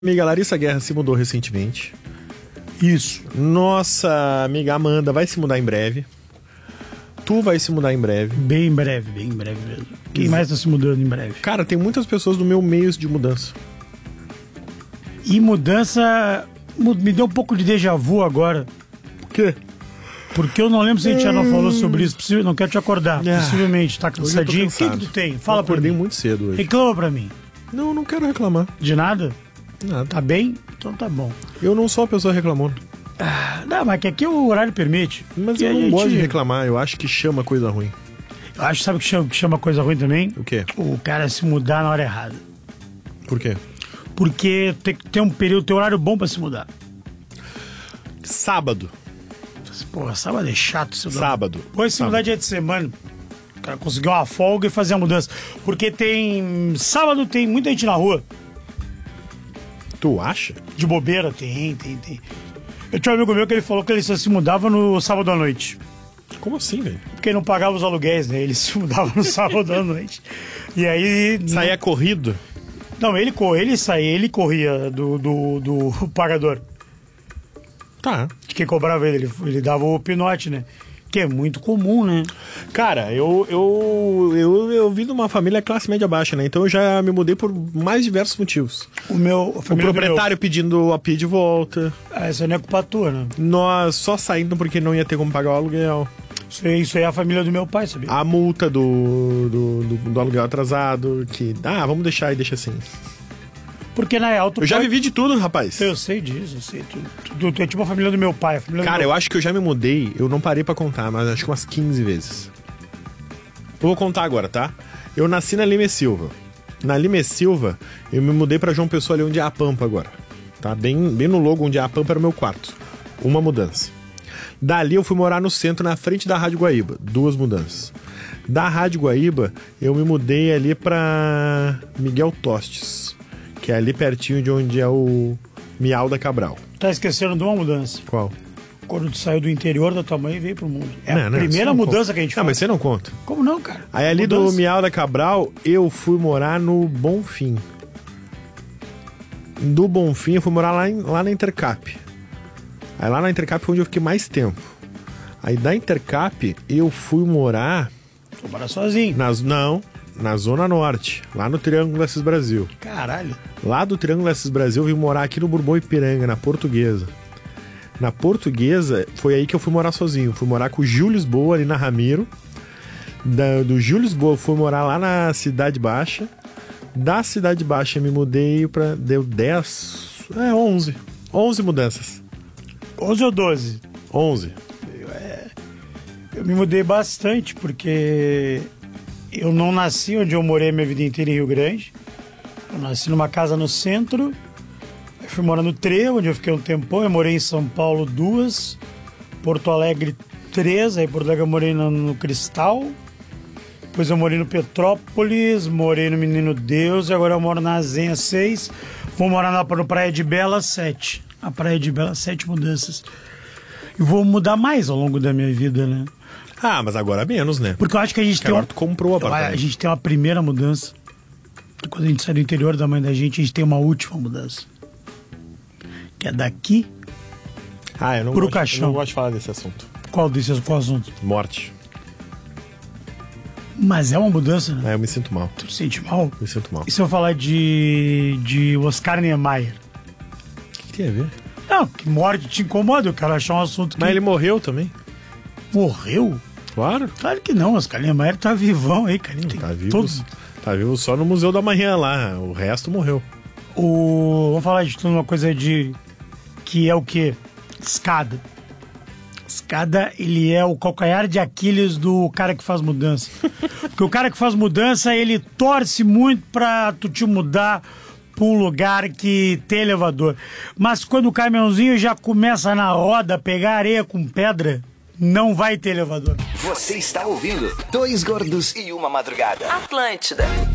Amiga Larissa Guerra se mudou recentemente. Isso. Nossa amiga Amanda vai se mudar em breve. Tu vai se mudar em breve. Bem em breve mesmo. Quem mais tá se mudando em breve? Cara, tem muitas pessoas do meu meio de mudança. E mudança me deu um pouco de déjà vu agora. Por quê? Porque eu não lembro se a gente já não falou sobre isso. Não quero te acordar. Possivelmente. Tá cansadinho. O que tu tem? Fala pra mim. Acordei muito cedo hoje. Reclama pra mim. Não quero reclamar. De nada? Nada. Tá bem? Então tá bom. Eu não sou uma pessoa reclamona. Não, mas que aqui o horário permite. Mas eu não gosto de reclamar. Eu acho que chama coisa ruim. Eu acho, sabe o que chama coisa ruim também? O quê? O cara se mudar na hora errada. Por quê? Porque tem que ter um período, tem horário bom pra se mudar. Sábado. Porra, sábado é chato. Sábado. Depois se mudar dia de semana, o cara conseguiu uma folga e fazer a mudança. Porque sábado tem muita gente na rua. Tu acha? De bobeira, tem. Eu tinha um amigo meu que ele falou que ele só se mudava no sábado à noite. Como assim, velho? Porque ele não pagava os aluguéis, né? Ele se mudava no sábado à noite. E aí... Saía corrido? Não, ele corria do pagador. Tá. De quem cobrava ele dava o pinote, né? Que é muito comum, né? Cara, eu vim de uma família classe média baixa, né? Então eu já me mudei por mais diversos motivos. O proprietário pedindo a PI de volta. Essa não é culpa tua, né? Nós só saindo porque não ia ter como pagar o aluguel. Isso aí é a família do meu pai, sabia? A multa do aluguel atrasado, que... vamos deixar e deixa assim. Porque na real já vivi de tudo, rapaz. Eu sei disso, eu sei. Tu é tipo a família do meu pai. Cara, eu acho que eu já me mudei, eu não parei pra contar, mas acho que umas 15 vezes. Eu vou contar agora, tá? Eu nasci na Lima e Silva. Na Lima e Silva, eu me mudei pra João Pessoa, ali onde é a Pampa agora. Tá? Bem no logo onde é a Pampa era o meu quarto. Uma mudança. Dali eu fui morar no centro, na frente da Rádio Guaíba. 2 mudanças. Da Rádio Guaíba, eu me mudei ali pra Miguel Tostes, que é ali pertinho de onde é o Miau da Cabral. Tá esquecendo de uma mudança. Qual? Quando tu saiu do interior da tua mãe e veio pro mundo. É a primeira mudança que a gente faz. Não, mas você não conta. Como não, cara? Aí ali do Miau da Cabral, eu fui morar no Bonfim. Do Bonfim, eu fui morar lá na Intercap. Aí lá na Intercap foi onde eu fiquei mais tempo. Aí da Intercap, eu fui morar... Foi morar sozinho? Na Zona Norte, lá no Triângulo Assis Brasil. Caralho. Lá do Triângulo Assis Brasil, eu vim morar aqui no Bourbon Ipiranga, na Portuguesa. Na Portuguesa, foi aí que eu fui morar sozinho. Fui morar com o Gil Lisboa, ali na Ramiro. Do Gil Lisboa, fui morar lá na Cidade Baixa. Da Cidade Baixa, me mudei pra... Deu 11. 11 mudanças. 11 ou 12? 11. Eu me mudei bastante, porque... Eu não nasci onde eu morei a minha vida inteira em Rio Grande. Eu nasci numa casa no centro. Aí fui morar no Trevo, onde eu fiquei um tempão. Eu morei em São Paulo 2. Porto Alegre 3. Aí Porto Alegre eu morei no Cristal. Depois eu morei no Petrópolis. Morei no Menino Deus. E agora eu moro na Azenha 6. Vou morar no Praia de Bela 7. A Praia de Bela 7 mudanças. E vou mudar mais ao longo da minha vida, né? Mas agora menos, né? Porque eu acho que a gente tu comprou o apartamento. A gente tem uma primeira mudança. Quando a gente sai do interior da mãe da gente, a gente tem uma última mudança. Que é daqui pro caixão. Eu não gosto de falar desse assunto. Qual assunto? Morte. Mas é uma mudança, né? Eu me sinto mal. Tu se sente mal? Me sinto mal. E se eu falar de Oscar Niemeyer? O que tem a ver? Não, que morte te incomoda. Eu quero achar um assunto que... Mas ele morreu também. Morreu? Claro. Claro que não, Oscar Niemeyer tá vivão aí, cara. Tá vivo. Tá vivo só no Museu da Manhã lá. O resto morreu. Vamos falar de tudo, uma coisa que é o quê? Escada. Escada, ele é o calcanhar de Aquiles do cara que faz mudança. Porque o cara que faz mudança, ele torce muito pra tu te mudar pra um lugar que tem elevador. Mas quando o caminhãozinho já começa na roda a pegar areia com pedra, não vai ter elevador. Você está ouvindo 2 Gordos e uma Madrugada. Atlântida.